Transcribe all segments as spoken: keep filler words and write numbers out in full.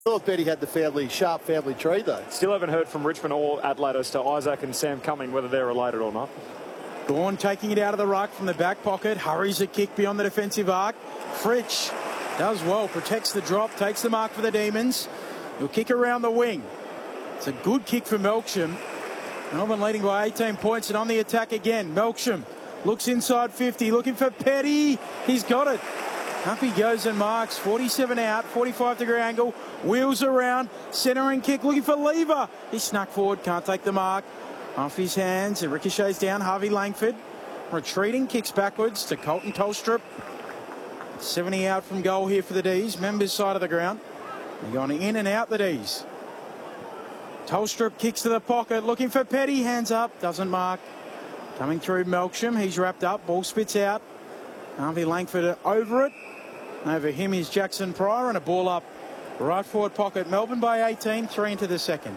thought Betty had the family sharp family tree though. Still haven't heard from Richmond or Adelaide as to Isaac and Sam Cumming, whether they're related or not. Gawn taking it out of the ruck from the back pocket. Hurries a kick beyond the defensive arc. Fritsch does well, protects the drop, takes the mark for the Demons. He'll kick around the wing. It's a good kick for Melksham. Melbourne leading by eighteen points and on the attack again. Melksham looks inside fifty, looking for Petty. He's got it. Up he goes and marks. forty-seven out, forty-five degree angle. Wheels around, centering kick, looking for Lever. He snuck forward, can't take the mark. Off his hands, it ricochets down. Harvey Langford retreating, kicks backwards to Colton Tolstrup. seventy out from goal here for the D's. Members side of the ground. They're going in and out the D's. Tolstrup kicks to the pocket, looking for Petty. Hands up, doesn't mark. Coming through Melksham, he's wrapped up. Ball spits out. Harvey Langford over it. Over him is Jackson Pryor, and a ball up right forward pocket. Melbourne by eighteen, three into the second.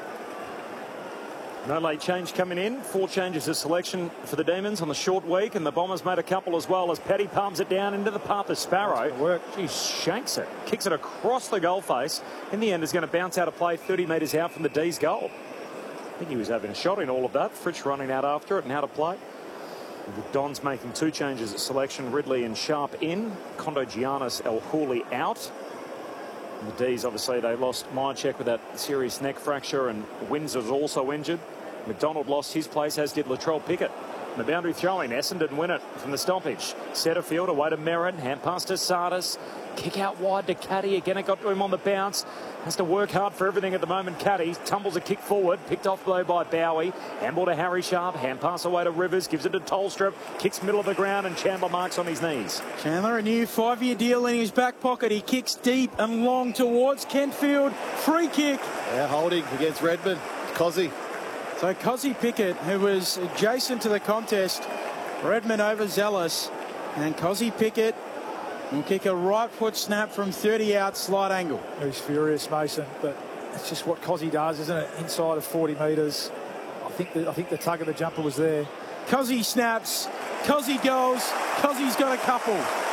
No late change coming in. Four changes of selection for the Demons on the short week, and the Bombers made a couple as well as Petty palms it down into the path of Sparrow. Work. She shanks it, kicks it across the goal face. In the end, is going to bounce out of play thirty metres out from the D's goal. I think he was having a shot in all of that. Fritsch running out after it and out of play. The Dons making two changes at selection. Ridley and Sharp in. Kondo Giannis El Houli out. And the D's, obviously, they lost Myercheck with that serious neck fracture, and Windsor's also injured. McDonald lost his place, as did Latrell Pickett. The boundary throwing, Essendon win it from the stoppage. Setterfield away to Merrin, hand pass to Sardis. Kick out wide to Caddy. Again, it got to him on the bounce. Has to work hard for everything at the moment. Caddy tumbles a kick forward, picked off though by Bowie. Handball to Harry Sharp, hand pass away to Rivers, gives it to Tolstrup, kicks middle of the ground, and Chandler marks on his knees. Chandler, a new five-year deal in his back pocket. He kicks deep and long towards Kentfield. Free kick. Yeah, holding against Redmond. Cozzy. So Cozzy Pickett, who was adjacent to the contest, Redmond overzealous, and Cozzy Pickett will kick a right foot snap from thirty out, slight angle. He's furious, Mason, but it's just what Cozzy does, isn't it? Inside of forty metres. I think the, I think the tug of the jumper was there. Cozzy snaps, Cozzy goes, Cozzy's got a couple.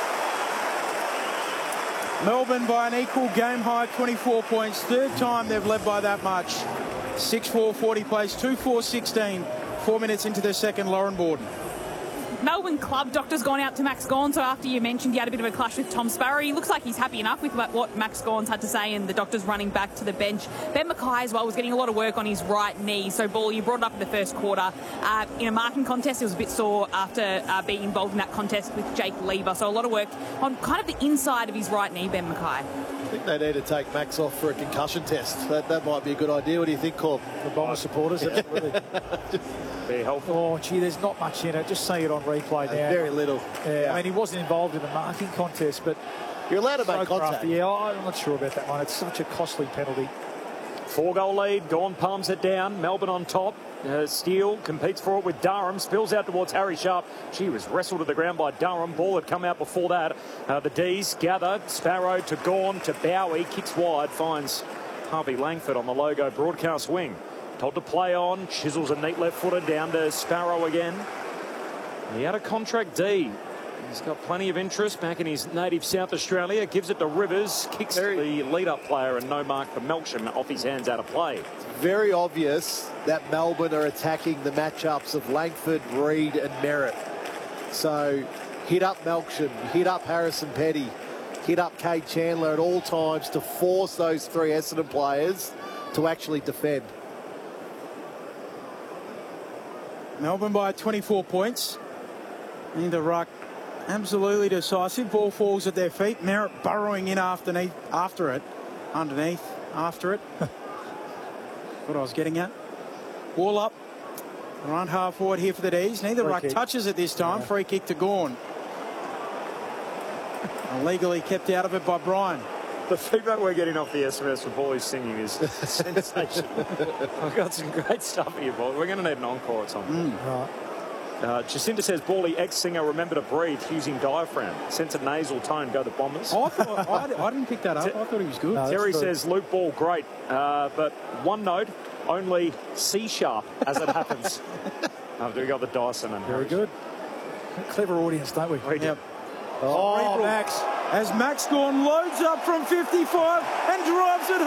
Melbourne by an equal game high, twenty-four points. Third time they've led by that much. six four forty plays, two four sixteen. Four minutes into the second, Lauren Borden. Melbourne club doctor's gone out to Max Gawn, so after you mentioned he had a bit of a clash with Tom Sparrow, he looks like he's happy enough with what Max Gawn's had to say, and the doctor's running back to the bench. Ben Mackay as well was getting a lot of work on his right knee, so Ball, you brought it up in the first quarter. Uh, in a marking contest, he was a bit sore after uh, being involved in that contest with Jake Lever, so a lot of work on kind of the inside of his right knee, Ben Mackay. I think they need to take Max off for a concussion test. That, that might be a good idea. What do you think, Corb? The Bomber supporters, absolutely. Very helpful. Oh, gee, there's not much in it. Just see it on replay now. Uh, very little. Yeah, Yeah. I mean, he wasn't involved in the marking contest, but you're allowed to so make contact. crafty. Yeah, I'm not sure about that one. It's such a costly penalty. Four-goal lead. Gawn palms it down. Melbourne on top. Uh, Steele competes for it with Durham. Spills out towards Harry Sharp. She was wrestled to the ground by Durham. Ball had come out before that. Uh, the D's gather. Sparrow to Gawn to Bowie. Kicks wide. Finds Harvey Langford on the logo broadcast wing. Told to play on. Chisels a neat left footer down to Sparrow again. He had a contract D. He's got plenty of interest back in his native South Australia. Gives it to Rivers. Kicks the lead-up player, and no mark for Melksham off his hands out of play. It's very obvious that Melbourne are attacking the matchups of Langford, Reid and Merritt. So hit up Melksham, hit up Harrison Petty, hit up Kate Chandler at all times to force those three Essendon players to actually defend. Melbourne by twenty-four points. In the ruck, absolutely decisive. Ball falls at their feet. Merritt burrowing in underneath, after it. Underneath, after it. What I was getting at. Ball up. Run half forward here for the D's. Neither Free ruck kick. touches it this time. Yeah. Free kick to Gawn. Illegally kept out of it by Bryan. The feedback we're getting off the S M S from Paulie singing is sensational. I've got some great stuff here, boy. We're going to need an encore at some point. Mm. Right. Uh, Jacinta says, Bally, ex-singer, remember to breathe using diaphragm. Sense a nasal tone, go the Bombers. I, thought, I, I didn't pick that up. I thought he was good. No, Terry good. says, Luke Ball, great. Uh, but one note, only C-sharp as it happens. After we got the Dyson. And Very good. Clever audience, don't we? We do. Yep. Oh, Reed will- Max. as Max Gawn loads up from fifty-five and drives it home.